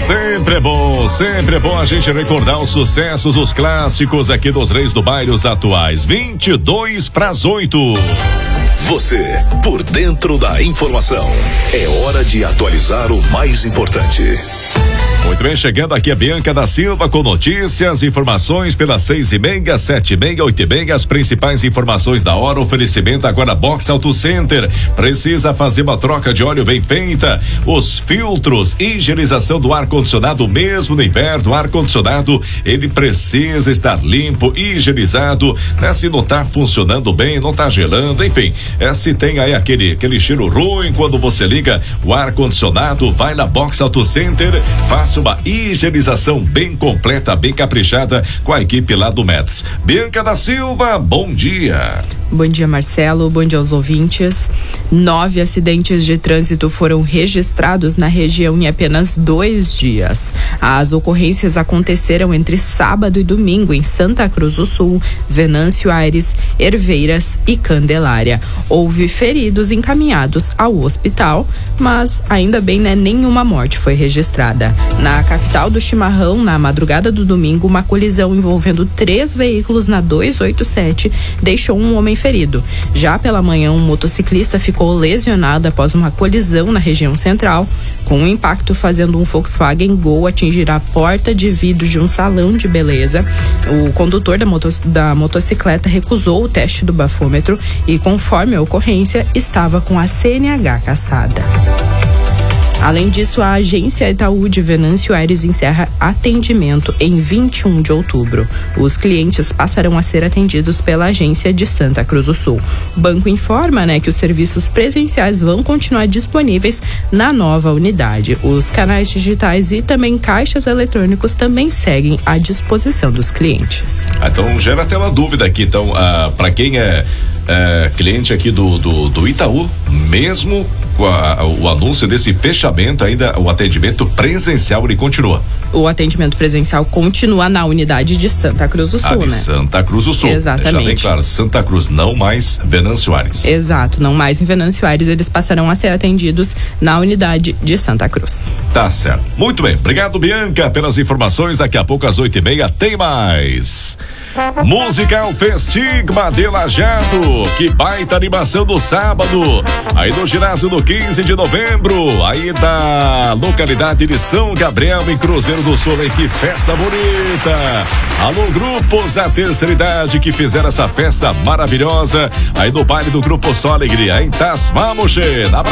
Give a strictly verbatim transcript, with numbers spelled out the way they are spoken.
Sempre é bom, sempre é bom a gente recordar os sucessos, os clássicos aqui dos Reis do Baile, os atuais. vinte e dois para as oito. Você, por dentro da informação. É hora de atualizar o mais importante. Muito bem, chegando aqui a Bianca da Silva com notícias, informações pelas seis e meia, sete e meia, oito e meia, as principais informações da hora. Oferecimento agora Box Auto Center. Precisa fazer uma troca de óleo bem feita? Os filtros, higienização do ar-condicionado, mesmo no inverno, o ar-condicionado, ele precisa estar limpo, higienizado, né? Se não tá funcionando bem, não tá gelando, enfim, é, se tem aí aquele, aquele cheiro ruim quando você liga o ar-condicionado, vai na Box Auto Center, faça uma higienização bem completa, bem caprichada com a equipe lá do Mets. Bianca da Silva, bom dia. Bom dia, Marcelo, bom dia aos ouvintes. Nove acidentes de trânsito foram registrados na região em apenas dois dias. As ocorrências aconteceram entre sábado e domingo em Santa Cruz do Sul, Venâncio Aires, Herveiras e Candelária. Houve feridos encaminhados ao hospital, mas ainda bem, né, nenhuma morte foi registrada. Na capital do Chimarrão, na madrugada do domingo, uma colisão envolvendo três veículos na duzentos e oitenta e sete deixou um homem ferido. Já pela manhã, um motociclista ficou lesionado após uma colisão na região central, com um impacto fazendo um Volkswagen Gol atingir a porta de vidro de um salão de beleza. O condutor da, moto, da motocicleta recusou o teste do bafômetro e, conforme a ocorrência, estava com a C N H cassada. Além disso, a agência Itaú de Venâncio Aires encerra atendimento em vinte e um de outubro. Os clientes passarão a ser atendidos pela agência de Santa Cruz do Sul. O banco informa, né, que os serviços presenciais vão continuar disponíveis na nova unidade. Os canais digitais e também caixas eletrônicos também seguem à disposição dos clientes. Então, gera até uma dúvida aqui. Então, uh, para quem é, é cliente aqui do, do, do Itaú, mesmo com a, o anúncio desse fechamento, ainda o atendimento presencial ele continua. O atendimento presencial continua na unidade de Santa Cruz do Sul, ah, de né? Santa Cruz do Sul. Exatamente. Já bem claro, Santa Cruz, não mais Venâncio Aires. Exato, não mais em Venâncio Aires, eles passarão a ser atendidos na unidade de Santa Cruz. Tá certo. Muito bem, obrigado, Bianca, pelas informações. Daqui a pouco às oito e meia tem mais. Musical Festigma de Lajeado, que baita animação do sábado, aí no ginásio do quinze de novembro, aí da localidade de São Gabriel, em Cruzeiro do Sul, hein? Que festa bonita! Alô, grupos da terceira idade que fizeram essa festa maravilhosa, aí no baile do Grupo Só Alegria, em Tasmamuxê. Abraço!